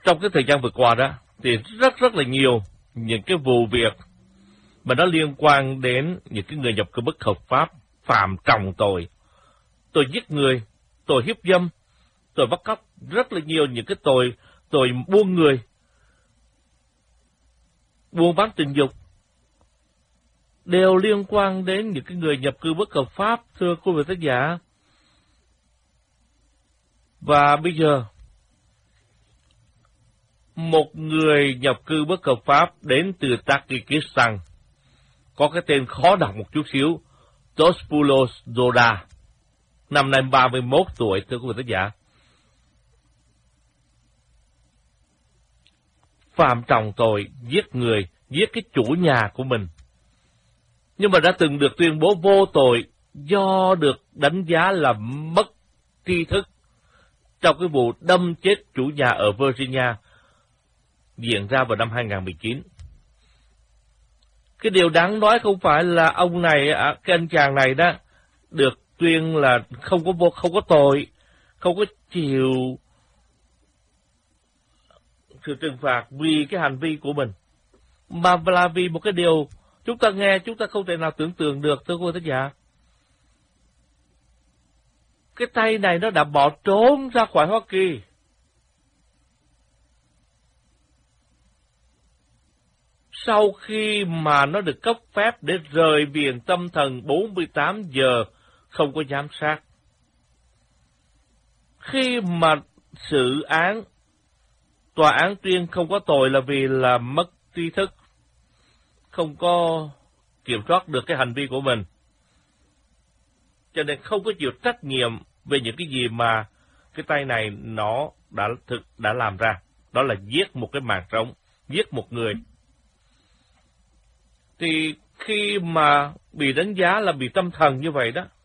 trong cái thời gian vừa qua đó, thì rất là nhiều những cái vụ việc mà nó liên quan đến những cái người nhập cư bất hợp pháp phạm trọng tội giết người, tội hiếp dâm, tội bắt cóc, rất là nhiều những cái tội buôn người, buôn bán tình dục, đều liên quan đến những cái người nhập cư bất hợp pháp, thưa quý vị khán giả. Và bây giờ, một người nhập cư bất hợp pháp đến từ Tajikistan, có cái tên khó đọc một chút xíu, Tospoulos Zoda, năm nay 31 tuổi, thưa quý vị khán giả. Phạm trọng tội giết người, giết cái chủ nhà của mình. Nhưng mà đã từng được tuyên bố vô tội do được đánh giá là mất tri thức trong cái vụ đâm chết chủ nhà ở Virginia diễn ra vào năm 2019. Cái điều đáng nói không phải là ông này, cái anh chàng này đó, được tuyên là không có tội, không có chịu sự trừng phạt vì cái hành vi của mình, mà là vì một cái điều chúng ta nghe chúng ta không thể nào tưởng tượng được, thưa quý khán giả. Cái tay này nó đã bỏ trốn ra khỏi Hoa Kỳ. Sau khi mà nó được cấp phép để rời viện tâm thần 48 giờ không có giám sát. Khi mà xử án, tòa án tuyên không có tội là vì là mất tri thức, không có kiểm soát được cái hành vi của mình, cho nên không có chịu trách nhiệm về những cái gì mà cái tay này nó đã làm ra. Đó là giết một cái mạng sống, giết một người. Thì khi mà bị đánh giá là bị tâm thần như vậy đó,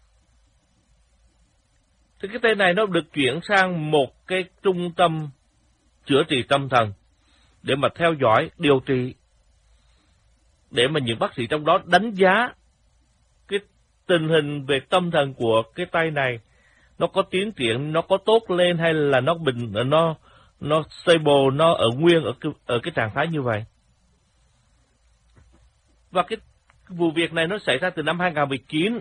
thì cái tay này nó được chuyển sang một cái trung tâm chữa trị tâm thần để mà theo dõi, điều trị, để mà những bác sĩ trong đó đánh giá cái tình hình về tâm thần của cái tay này, nó có tiến triển, nó có tốt lên hay là nó stable, nó ở nguyên ở cái trạng thái như vậy. Và cái vụ việc này nó xảy ra từ năm 2019.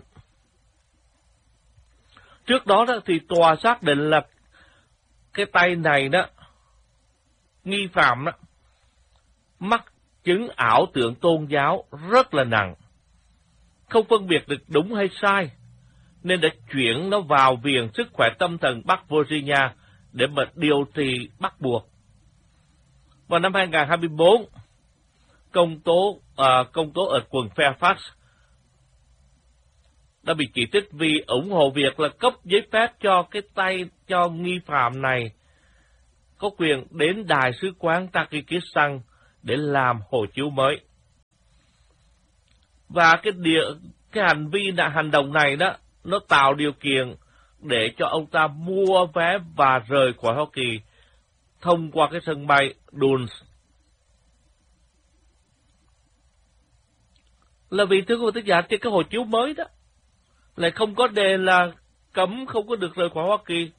Trước đó thì tòa xác định là cái tay này đó, nghi phạm đó, mắc chứng ảo tưởng tôn giáo rất là nặng, không phân biệt được đúng hay sai, nên đã chuyển nó vào Viện Sức khỏe Tâm thần Bắc Virginia để mà điều trị bắt buộc. Vào năm 2024, công tố ở quận Fairfax đã bị chỉ trích vì ủng hộ việc là cấp giấy phép cho cái tay cho nghi phạm này có quyền đến Đại sứ quán Tajikistan để làm hộ chiếu mới. Và cái hành động này đó, nó tạo điều kiện để cho ông ta mua vé và rời khỏi Hoa Kỳ thông qua cái sân bay Dulles. Là vì thưa quý vị trên cái hộ chiếu mới đó lại không có đề là cấm không có được rời khỏi Hoa Kỳ.